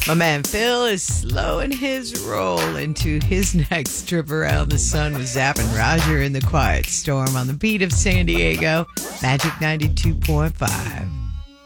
My man Phil is slowing his roll into his next trip around the sun with Zapp and Roger in the Quiet Storm on the beat of San Diego, Magic 92.5.